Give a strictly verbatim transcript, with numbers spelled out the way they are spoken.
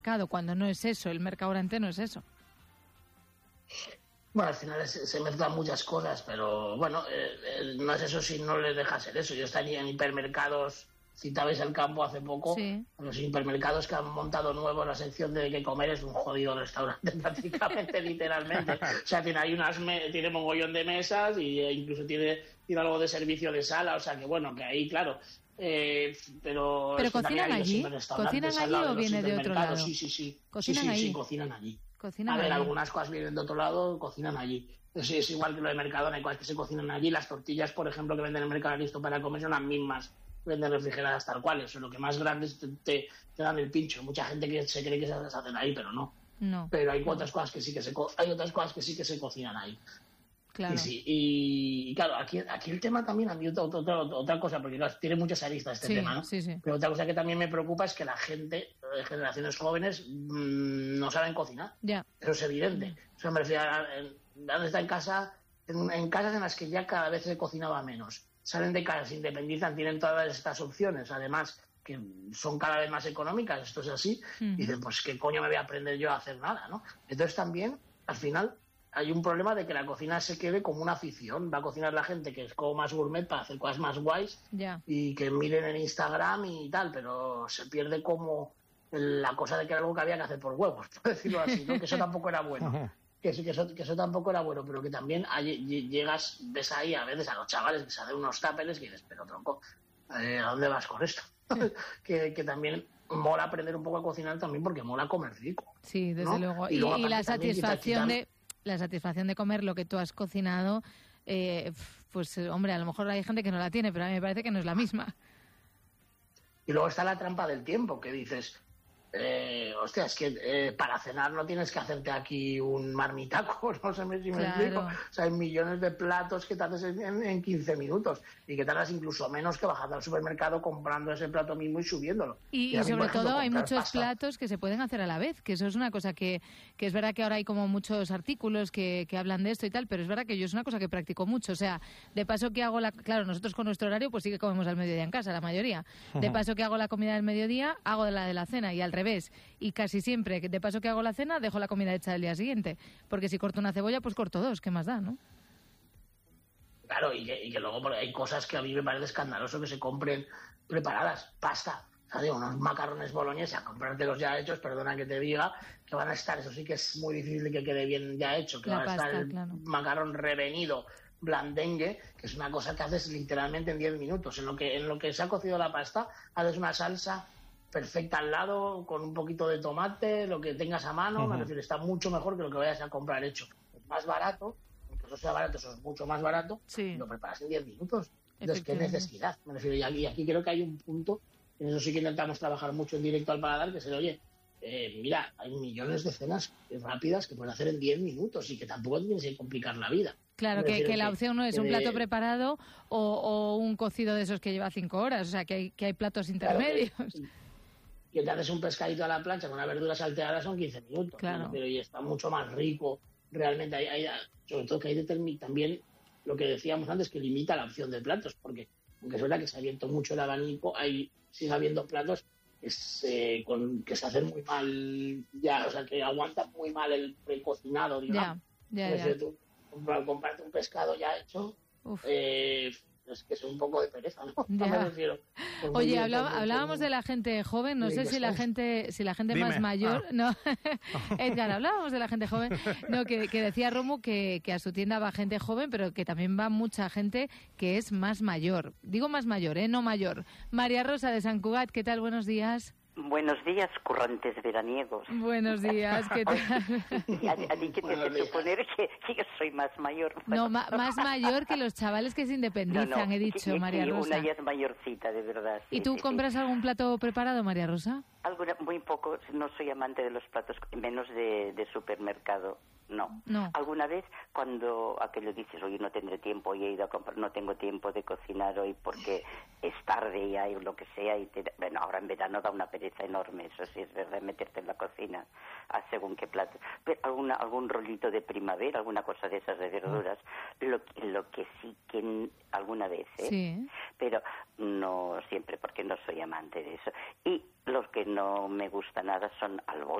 mercado, cuando no es eso, el mercadorante no es eso. Bueno, al final se, se mezclan muchas cosas, pero bueno, eh, eh, no es eso si no les deja ser eso. Yo estaría en hipermercados, citabais el campo hace poco, sí. Los hipermercados que han montado nuevo la sección de qué comer es un jodido restaurante prácticamente, literalmente. O sea, tiene ahí unas me- tiene mogollón de mesas y eh, incluso tiene, tiene algo de servicio de sala, o sea que bueno, que ahí claro. Eh, pero pero cocinan allí, cocinan allí o viene de otro lado. Sí, sí, sí. Cocinan sí, sí, allí. Sí, cocinan allí. Cocinan a ver, allí. algunas cosas vienen de otro lado, cocinan allí. Sí, es igual que lo de Mercadona, hay cosas que se cocinan allí. Las tortillas, por ejemplo, que venden en el Mercado Listo para comer son las mismas, venden refrigeradas tal cual. Eso, lo que más grandes te, te, te dan el pincho. Mucha gente que se cree que se las hacen ahí, pero no. No. Pero hay otras cosas que sí que se co- hay otras cosas que sí que se cocinan ahí. Claro. Y, sí, y, y claro, aquí, aquí el tema también, a mí otra, otra, otra cosa, porque claro, tiene muchas aristas este sí, tema, ¿no? Sí, sí. Pero otra cosa que también me preocupa es que la gente, de generaciones jóvenes, mmm, no saben cocinar. Ya. Eso es evidente. O sea, me refiero a, en, está en casa, en, en casas en las que ya cada vez se cocinaba menos. Salen de casa, se independizan, tienen todas estas opciones, además que son cada vez más económicas, esto es así, uh-huh. Y dicen, pues qué coño me voy a aprender yo a hacer nada, ¿no? Entonces también, al final, hay un problema de que la cocina se quede como una afición. Va a cocinar la gente que es como más gourmet para hacer cosas más guays yeah. Y que miren en Instagram y tal, pero se pierde como la cosa de que era algo que había que hacer por huevos, por decirlo así, ¿no? Que eso tampoco era bueno. Que, que, eso, que eso tampoco era bueno, pero que también hay, llegas, ves ahí a veces a los chavales que se hacen unos táperes y dices, pero tronco, eh, ¿a dónde vas con esto? que, que también mola aprender un poco a cocinar también porque mola comer rico. Sí, desde ¿no? luego. Y, y, luego, y la satisfacción quitar, quitar... de la satisfacción de comer lo que tú has cocinado, eh, pues hombre, a lo mejor hay gente que no la tiene, pero a mí me parece que no es la misma. Y luego está la trampa del tiempo, que dices, eh, hostia, es que eh, para cenar no tienes que hacerte aquí un marmitaco, no sé si me claro. Y, y, y sobre ejemplo, todo hay muchos pasta. platos que se pueden hacer a la vez, que eso es una cosa que, que es verdad que ahora hay como muchos artículos que, que hablan de esto y tal, pero es verdad que yo es una cosa que practico mucho. O sea, de paso que hago la... Claro, nosotros con nuestro horario pues sí que comemos al mediodía en casa, la mayoría. De paso que hago la comida del mediodía, hago la de la cena y al revés. Y casi siempre, de paso que hago la cena, dejo la comida hecha el día siguiente. Porque si corto una cebolla, pues corto dos. ¿Qué más da, no? Claro, y que, y que luego hay cosas que a mí me parece escandaloso que se compren preparadas. Pasta, o sea, digo, unos macarrones boloñesa, comprártelos ya hechos, perdona que te diga, que van a estar, eso sí que es muy difícil que quede bien ya hecho, que la va pasta, a estar el claro. macarrón revenido, blandengue, que es una cosa que haces literalmente en diez minutos. En lo que en lo que se ha cocido la pasta, haces una salsa perfecta al lado, con un poquito de tomate, lo que tengas a mano, uh-huh. Me refiero, está mucho mejor que lo que vayas a comprar hecho. Es más barato, aunque eso sea barato, eso es mucho más barato, sí. Lo preparas en diez minutos. Entonces, ¿qué necesidad? Me refiero, y aquí, y aquí creo que hay un punto, en eso sí que intentamos trabajar mucho en directo al paladar, que es el, oye, eh, mira, hay millones de cenas rápidas que pueden hacer en diez minutos y que tampoco tienes que complicar la vida. Claro, que, que la opción no es un plato preparado o, o un cocido de esos que lleva cinco horas, o sea, que hay, que hay platos intermedios. Claro, que, que te haces un pescadito a la plancha con una verdura salteada son quince minutos, claro. ¿no? Pero y está mucho más rico, realmente hay, hay sobre todo que hay determin, también lo que decíamos antes, que limita la opción de platos, porque aunque es verdad que se ha abierto mucho el abanico, hay sigue habiendo platos que se, con, que se hacen muy mal ya, o sea, que aguantan muy mal el precocinado, digamos. Ya, ya, ya. Tú comprarte un pescado ya hecho, eh, es que es un poco de pereza, ¿no? No me refiero. Pues Oye, bien, hablaba, hablábamos muy... de la gente joven, no sé si la gente si la gente Dime. más mayor, ah. no, Edgar, hablábamos de la gente joven, no, que, que decía Romu que, que a su tienda va gente joven, pero que también va mucha gente que es más mayor. Digo más mayor, ¿eh? No mayor. María Rosa de Sant Cugat, ¿qué tal? Buenos días. Buenos días, currantes veraniegos. Buenos días, ¿qué tal? A, a ti que te hace suponer que, que yo soy más mayor. Bueno. No, ma, más mayor que los chavales que se independizan, no, no, he dicho, que, María que Rosa. Una ya es mayorcita, de verdad. Sí, ¿y tú sí, compras sí. algún plato preparado, María Rosa? Alguna, muy poco, no soy amante de los platos, menos de, de supermercado. No. no. Alguna vez cuando aquello dices, oye, no tendré tiempo y he ido a comprar, no tengo tiempo de cocinar hoy porque es tarde y hay lo que sea, y te, bueno, ahora en verano da una pereza enorme, eso sí es verdad, meterte en la cocina. a según qué plato. Pero alguna, algún rollito de primavera, alguna cosa de esas de verduras, lo, lo que sí que alguna vez, ¿eh? Sí. Pero no siempre, porque no soy amante de eso. Y los que no me gusta nada son albóndigas.